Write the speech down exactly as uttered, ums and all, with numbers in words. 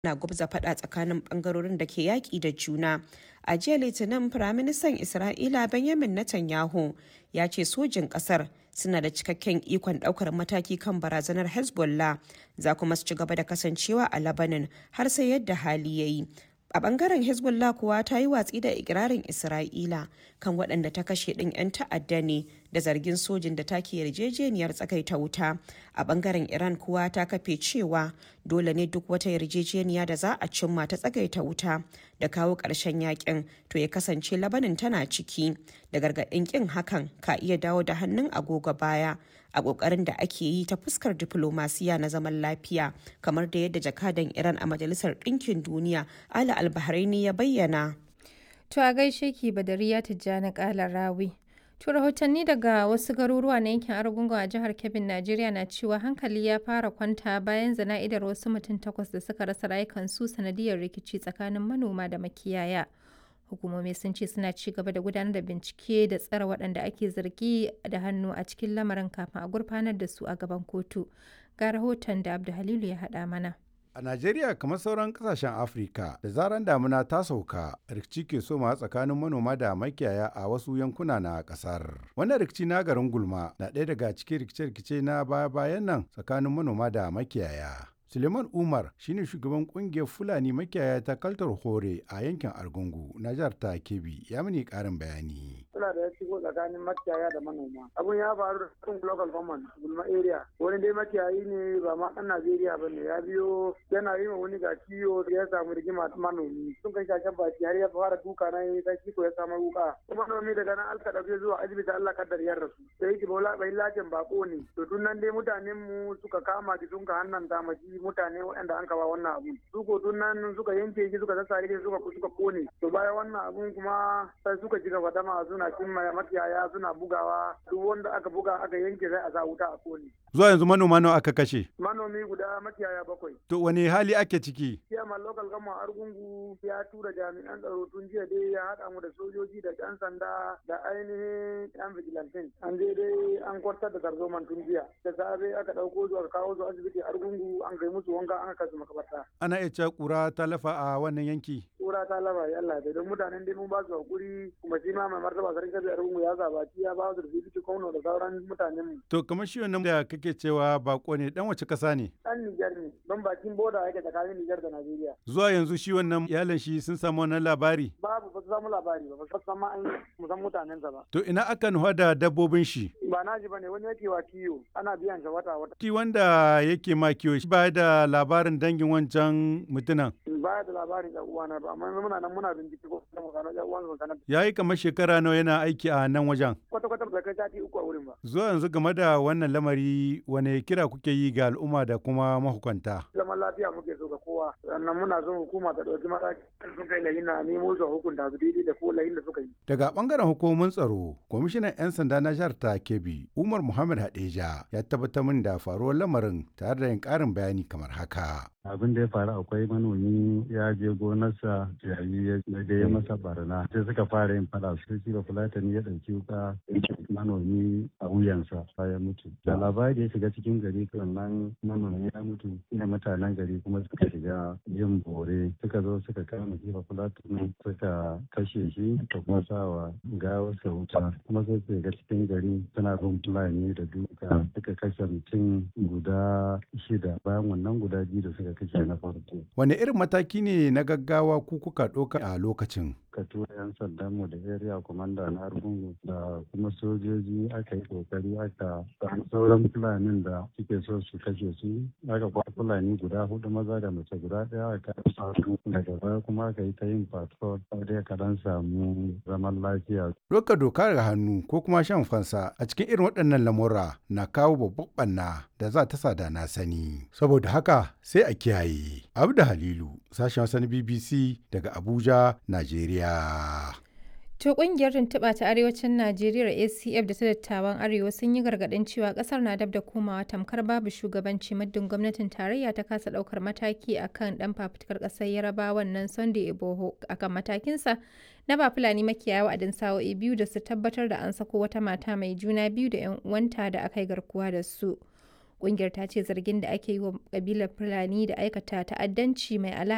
na gwabza fada tsakanin bangarorin da ke yaƙi da juna. A jiya Litinin, Firaministan Isra'ila Benjamin Netanyahu ya ce sojin ƙasar suna da cikakken ikon ɗaukar mataki kan barazanar Hezbollah, za kuma su ci gaba da kasancewa a Lebanon har sai yadda hali ya yi. A bangaren Hezbollah kuwa ta yi watsi da ikirarin Isra'ila kan waɗanda ta kashe ɗin 'yan ta'adda ne da zargin sojin da take yarjejeniyar tsagaita wuta. A bangaren Iran kuwa ta kafe cewa dole ne duk wata yarjejeniya da za a cimma ta tsagaita wuta da kawo ƙarshen yakin to ya kasance Labanin tana ciki, da gargaɗin ƙin hakan ka iya dawo da hannun agogo baya a ƙoƙarin da ake yi ta fuskar diflomasiya na zaman lafiya, kamar da yadda jakadan Iran a Majalisar Ɗinkin Duniya Ali Al-Bahraini ya bayyana. To a gaishe ki Badariya Tijjani Kalarawi. To rahotanni daga wasu garuruwa na yankin Argungun a jihar Kebbi, Najeriya na cewa hankali ya fara kwanta bayan zana'idar wasu mutum takwas da suka rasa rayukansu sanadiyar rikici tsakanin manoma da makiyaya. Hukumomi sun ce suna ci gaba da gudanar da bincike da tsare waɗanda ake zargi da hannu a cikin lamarin kafin a gurfanar da su a gaban kotu. Ga rahoton da Abdu Halilu ya haɗa mana. A Najeriya, kamar sauran kasashen Afirka, da zaran damuna ta sauka, rikici ke soma tsakanin manoma da makiyaya a wasu yankuna na kasar. Wannan rikici na garin Gulma na ɗaya daga cikin rikice-rikice na baya-bayan nan tsakanin manoma da makiyaya. Suleiman Umar shine shugaban kungiyar Fulani makiyaya ta Kaltar Hore a yankin Argungu na jihar ta Kebbi, ya mini karin bayani. Suna da ya shigo tsakanin makiyaya da manoma. Abun ya faru da kan local government Gulma area. Wani dai makiyayi ne ba ma ɗan Najeriya ba ne, ya biyo yana yi ma wani ga ciwo ya samu rigima manomi. Sun kai shashen baki har ya fara duka na yi ta kiko ya samu wuka. Kuma manomi daga nan alka ɗauke zuwa asibiti Allah kaddar ya rasu. Sai ki bola bai lajin bako ne. To tun nan dai mutanen mu suka kama ki sun ka hannan damaji mutane waɗanda an kawo wannan abun su ko tun nan suka yanke shi suka sassare shi suka suka kone to bayan wannan abun kuma sai suka ci gaba da ma suna cimma makiyaya suna bugawa duk wanda aka buga aka yanke sai a sa wuta a kone. Zuwa yanzu manoma nawa aka kashe? Manomi guda makiyaya bakwai. To wani hali ake ciki? Kiyama local government Argungu ya tura jami'an tsaro tun jiya dai ya haɗa mu da sojoji da ɗan sanda da ainihin ɗan vigilantin. An je dai an kwartar da tarzoman tun jiya. Da safe aka ɗauko su aka kawo su asibiti Argungu an kai musu wanka an kasu makabarta. Ana iya cewa ƙura ta lafa a wannan yanki? Ƙura ta lafa ya Allah da don mutanen dai mun ba su hakuri kuma shi ma mai martaba sarki kabi Argungu ya zabaci ya ba su da bibiti kauno da sauran mutanen mu. To kamar shi wannan da kake cewa bako ne dan wace ƙasa ne? Dan Nijar ne don bakin boda yake tsakanin Nijar da Najeriya. Zuwa yanzu shi wannan iyalan shi sun samu wannan labari? Babu ba su samu labari ba ba su san ma an mu san mutanensa ba. To ina aka nufa da dabbobin shi? Ba na ji bane wani yake wa kiyo ana biyan shi wata wata. Shi wanda yake ma kiyo shi ba da labarin dangin wancan mutunan? Ba da labarin ɗan uwana ba amma muna nan muna bincike ko kuma mu gano ɗan uwan mu sanar. Yayi kamar shekara nawa yana aiki a nan wajen? Kwata kwata ba kai sati uku a wurin ba. Zuwa yanzu game da wannan lamari wane kira kuke yi ga al'umma da kuma mahukunta? Zaman lafiya muke so ga kowa sannan muna son hukuma ta ɗauki mataki sun kai lahin na nemo su hukunta su daidai da ko lahin da suka yi. Daga bangaren hukumomin tsaro, kwamishinan 'yan sanda na jihar ta Kebbi, Umar Muhammad Hadeja ya tabbatar min da faruwar lamarin tare da yin ƙarin bayani kamar haka. Abin da ya faru akwai manomi ya je gonarsa yayi ya da ya masa barna sai suka fara yin fada sai shi da fulatani ya ɗauki wuka manomi a wuyansa ya mutu. Da labari ya shiga cikin gari sannan manomi ya mutu ina mutanen gari kuma suka shiga yin bore suka zo suka kama shi da fulatani suka kashe shi da kuma sawa gawarsa wuta kuma sai su shiga cikin gari suna bin fulani da duka suka kashe mutum guda shida bayan wannan guda biyu da suka kashe na farko. Wane irin mataki ne na gaggawa ku kuka ɗauka a lokacin? Ka tura 'yan sandan mu da area commander na Argungu da kuma sojoji aka yi kokari aka samu sauran fulanin da suke so su kashe su aka kwa fulani guda hudu maza da mace guda ɗaya aka samu daga baya kuma aka yi ta yin patrol sai ka dan samu zaman lafiya. Doka doka ga hannu ko kuma shan fansa a cikin irin waɗannan lamura na kawo babban ɓanna da za ta sada na sani. Saboda haka sai a kiyaye. Abda Halilu, sashen Hausa na B B C daga Abuja, Najeriya. To kungiyar tuntuɓa ta arewacin Najeriya A C F da ta dattawan Arewa sun yi gargaɗin cewa ƙasar na dab da komawa tamkar babu shugabanci muddin gwamnatin tarayya ta kasa ɗaukar mataki akan ɗan fafutukar ƙasar Yarabawan nan Sunday Igboho akan matakinsa na ba Fulani makiyaya wa'adin sa'o'i biyu da su tabbatar da an sako wata mata mai juna biyu da 'yan uwanta da aka yi garkuwa da su. Ƙungiyar ta ce zargin da ake yi wa ƙabilar Fulani da aikata ta'addanci mai alaƙa